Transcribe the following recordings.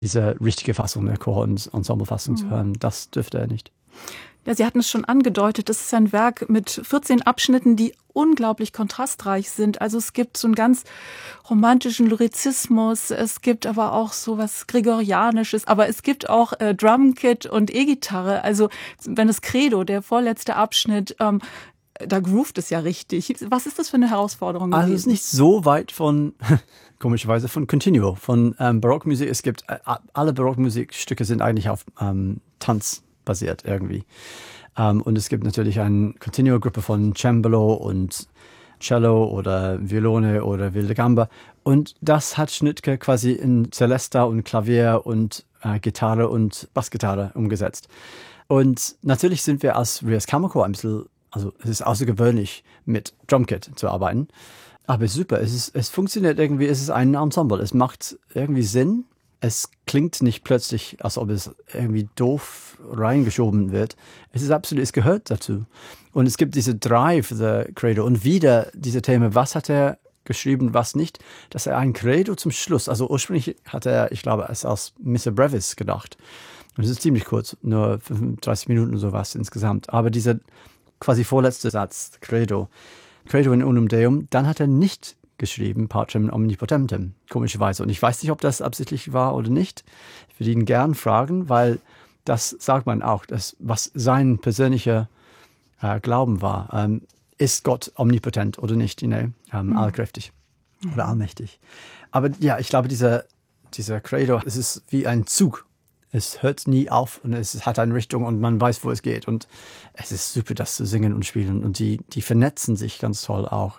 diese richtige Fassung, der Chor- und Ensemblefassung zu hören. Das dürfte er nicht. Ja, Sie hatten es schon angedeutet, das ist ein Werk mit 14 Abschnitten, die unglaublich kontrastreich sind. Also es gibt so einen ganz romantischen Lyrizismus, es gibt aber auch so was Gregorianisches, aber es gibt auch Drumkit und E-Gitarre. Also wenn das Credo, der vorletzte Abschnitt, da groovt es ja richtig. Was ist das für eine Herausforderung gewesen? Also es ist nicht so weit von, komischerweise, von Continuo, von Barockmusik. Es gibt, alle Barockmusikstücke sind eigentlich auf Tanz basiert irgendwie. Und es gibt natürlich eine Continuo-Gruppe von Cembalo und Cello oder Violone oder Wilde Gamba. Und das hat Schnittke quasi in Celesta und Klavier und Gitarre und Bassgitarre umgesetzt. Und natürlich sind wir als Rias Kammerchor ein bisschen, also es ist außergewöhnlich, mit Drumkit zu arbeiten. Aber super, es funktioniert irgendwie, es ist ein Ensemble, es macht irgendwie Sinn. Es klingt nicht plötzlich, als ob es irgendwie doof reingeschoben wird. Es ist absolut, es gehört dazu. Und es gibt diese Drive, the Credo. Und wieder diese Themen, was hat er geschrieben, was nicht. Dass er ein Credo zum Schluss, also ursprünglich hat er, ich glaube, es als Missa Brevis gedacht. Und es ist ziemlich kurz, nur 35 Minuten oder sowas insgesamt. Aber dieser quasi vorletzte Satz, Credo in unum Deum, dann hat er nicht geschrieben, Pacem Omnipotentem, komischerweise. Und ich weiß nicht, ob das absichtlich war oder nicht. Ich würde ihn gern fragen, weil das sagt man auch, dass, was sein persönlicher Glauben war. Ist Gott omnipotent oder nicht? Allkräftig oder allmächtig. Aber ja, ich glaube, dieser Credo, es ist wie ein Zug. Es hört nie auf und es hat eine Richtung und man weiß, wo es geht. Und es ist super, das zu singen und spielen. Und die vernetzen sich ganz toll auch.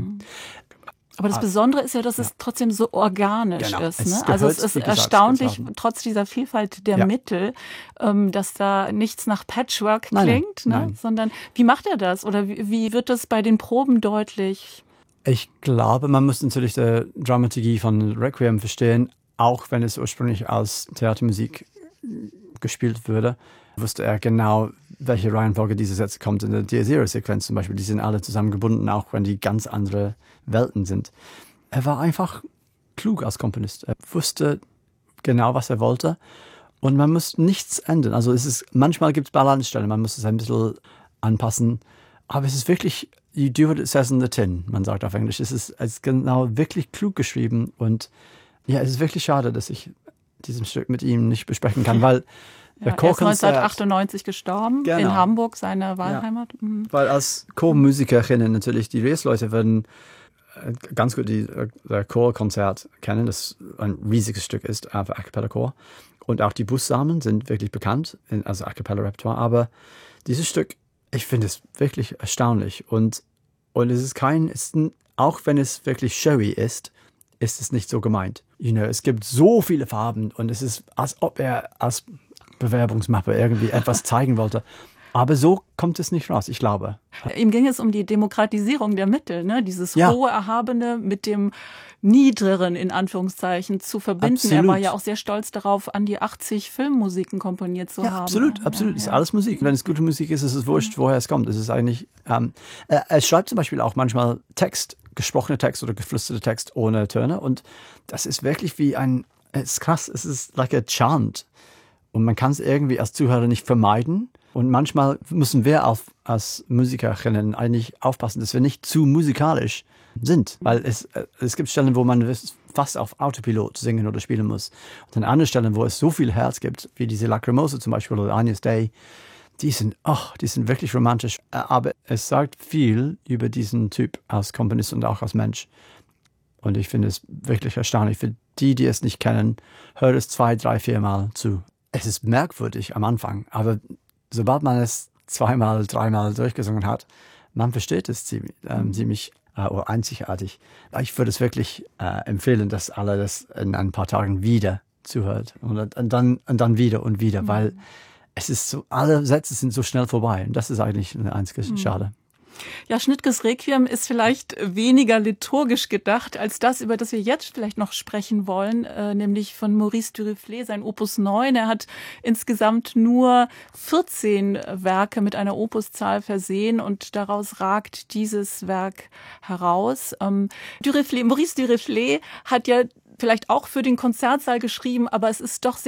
Aber das Besondere ist ja, dass es trotzdem so organisch ist. Ne? Also es ist wie gesagt, erstaunlich, trotz dieser Vielfalt der Mittel, dass da nichts nach Patchwork klingt, nein. Sondern wie macht er das? Oder wie wird das bei den Proben deutlich? Ich glaube, man muss natürlich die Dramaturgie von Requiem verstehen, auch wenn es ursprünglich als Theatermusik gespielt wurde, wusste er genau, welche Reihenfolge diese Sätze kommt. In der Diazero-Sequenz zum Beispiel, die sind alle zusammengebunden, auch wenn die ganz andere Welten sind. Er war einfach klug als Komponist. Er wusste genau, was er wollte und man muss nichts ändern. Also manchmal gibt es Ballaststellen, man muss es ein bisschen anpassen, aber es ist wirklich, you do what it says in the tin, man sagt auf Englisch. Es ist genau wirklich klug geschrieben und ja, es ist wirklich schade, dass ich diesem Stück mit ihm nicht besprechen kann, weil er ist 1998 gestorben, in Hamburg, seine Wahlheimat. Ja. Weil als Chormusikerinnen natürlich, die Rias-Leute werden ganz gut der Chorkonzert kennen, das ein riesiges Stück ist für A Cappella Chor. Und auch die Bussamen sind wirklich bekannt, also A Cappella Repertoire. Aber dieses Stück, ich finde es wirklich erstaunlich. Und es ist auch wenn es wirklich showy ist es nicht so gemeint. Es gibt so viele Farben und es ist, als ob er als Bewerbungsmappe irgendwie etwas zeigen wollte. Aber so kommt es nicht raus, ich glaube. Ihm ging es um die Demokratisierung der Mittel, ne? Dieses hohe Erhabene mit dem Niedrigeren in Anführungszeichen zu verbinden. Absolut. Er war ja auch sehr stolz darauf, an die 80 Filmmusiken komponiert zu haben. Absolut. Ist alles Musik. Wenn es gute Musik ist, ist es wurscht, woher es kommt. Es ist eigentlich, er schreibt zum Beispiel auch manchmal gesprochene Text oder geflüsterte Text ohne Töne und das ist wirklich es ist krass, es ist like a chant. Und man kann es irgendwie als Zuhörer nicht vermeiden. Und manchmal müssen wir als Musikerinnen eigentlich aufpassen, dass wir nicht zu musikalisch sind. Weil es gibt Stellen, wo man fast auf Autopilot singen oder spielen muss. Und an anderen Stellen, wo es so viel Herz gibt, wie diese Lacrimosa zum Beispiel oder Agnus Dei, die sind wirklich romantisch. Aber es sagt viel über diesen Typ als Komponist und auch als Mensch. Und ich finde es wirklich erstaunlich. Für die es nicht kennen, hört es 2, 3, 4 Mal zu. Es ist merkwürdig am Anfang, aber sobald man es 2-mal, 3-mal durchgesungen hat, man versteht es ziemlich einzigartig. Ich würde es wirklich empfehlen, dass alle das in ein paar Tagen wieder zuhört und dann wieder und wieder, weil es ist so, alle Sätze sind so schnell vorbei und das ist eigentlich eine einzige Schade. Ja, Schnittkes Requiem ist vielleicht weniger liturgisch gedacht als das, über das wir jetzt vielleicht noch sprechen wollen, nämlich von Maurice Duruflé, sein Opus 9. Er hat insgesamt nur 14 Werke mit einer Opuszahl versehen und daraus ragt dieses Werk heraus. Maurice Duruflé hat ja vielleicht auch für den Konzertsaal geschrieben, aber es ist doch